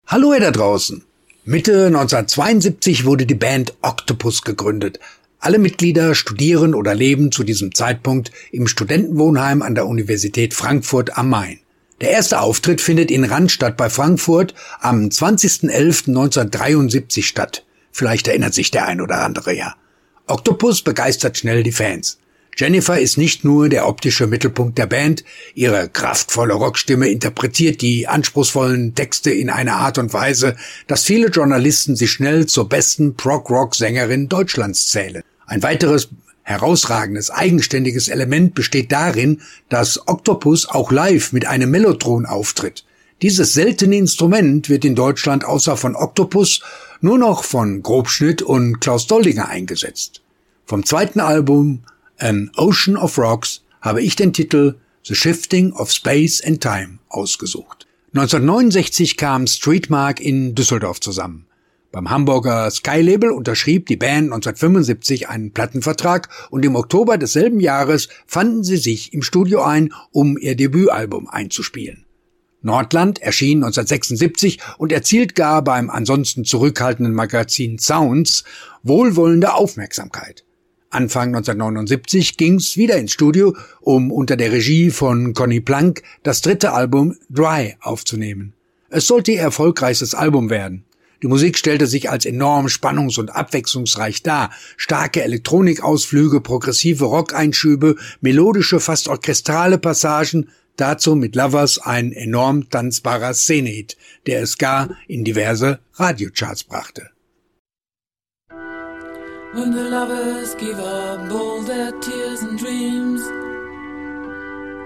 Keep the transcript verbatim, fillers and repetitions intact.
Hallo ihr da draußen. Mitte neunzehnhundertzweiundsiebzig wurde die Band Octopus gegründet. Alle Mitglieder studieren oder leben zu diesem Zeitpunkt im Studentenwohnheim an der Universität Frankfurt am Main. Der erste Auftritt findet in Randstadt bei Frankfurt am zwanzigsten elften neunzehnhundertdreiundsiebzig statt. Vielleicht erinnert sich der ein oder andere ja. Octopus begeistert schnell die Fans. Jennifer ist nicht nur der optische Mittelpunkt der Band, ihre kraftvolle Rockstimme interpretiert die anspruchsvollen Texte in einer Art und Weise, dass viele Journalisten sie schnell zur besten Prog-Rock-Sängerin Deutschlands zählen. Ein weiteres herausragendes, eigenständiges Element besteht darin, dass Octopus auch live mit einem Mellotron auftritt. Dieses seltene Instrument wird in Deutschland außer von Octopus nur noch von Grobschnitt und Klaus Doldinger eingesetzt. Vom zweiten Album An Ocean of Rocks habe ich den Titel The Shifting of Space and Time ausgesucht. neunzehnhundertneunundsechzig kam Streetmark in Düsseldorf zusammen. Beim Hamburger Sky Label unterschrieb die Band neunzehnhundertfünfundsiebzig einen Plattenvertrag und im Oktober desselben Jahres fanden sie sich im Studio ein, um ihr Debütalbum einzuspielen. Nordland erschien neunzehnhundertsechsundsiebzig und erzielt gar beim ansonsten zurückhaltenden Magazin Sounds wohlwollende Aufmerksamkeit. Anfang neunzehnhundertneunundsiebzig ging's wieder ins Studio, um unter der Regie von Conny Plank das dritte Album Dry aufzunehmen. Es sollte ihr erfolgreichstes Album werden. Die Musik stellte sich als enorm spannungs- und abwechslungsreich dar. Starke Elektronikausflüge, progressive Rockeinschübe, melodische, fast orchestrale Passagen, dazu mit Lovers ein enorm tanzbarer Szenehit, der es gar in diverse Radiocharts brachte. When the lovers give up all their tears and dreams,